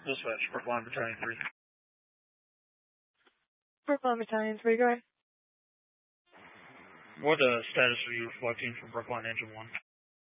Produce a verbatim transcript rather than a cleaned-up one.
Dispatch, Brookline Battalion three. Brookline Battalion three, go ahead. What uh, status are you reflecting from Brookline Engine one?